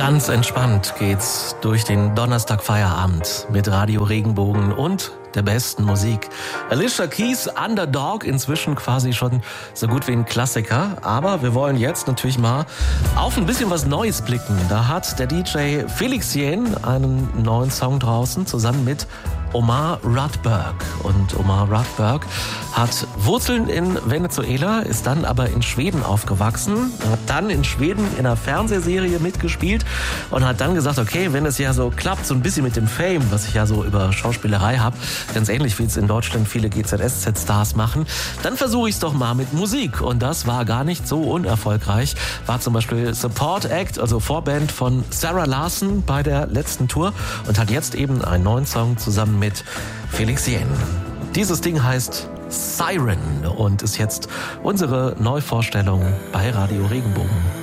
Ganz entspannt geht's durch den Donnerstagfeierabend mit Radio Regenbogen und der besten Musik. Alicia Keys, Underdog, inzwischen quasi schon so gut wie ein Klassiker. Aber wir wollen jetzt natürlich mal auf ein bisschen was Neues blicken. Da hat der DJ Felix Jähn einen neuen Song draußen, zusammen mit Omar Rudberg. Und Omar Rudberg hat Wurzeln in Venezuela, ist dann aber in Schweden aufgewachsen, hat dann in Schweden in einer Fernsehserie mitgespielt und hat dann gesagt, okay, wenn es ja so klappt, so ein bisschen mit dem Fame, was ich ja so über Schauspielerei habe, ganz ähnlich wie es in Deutschland viele GZSZ-Stars machen, dann versuche ich es doch mal mit Musik. Und das war gar nicht so unerfolgreich. War zum Beispiel Support Act, also Vorband von Sarah Larson bei der letzten Tour und hat jetzt eben einen neuen Song zusammen mit Felix Jähn. Dieses Ding heißt Siren und ist jetzt unsere Neuvorstellung bei Radio Regenbogen.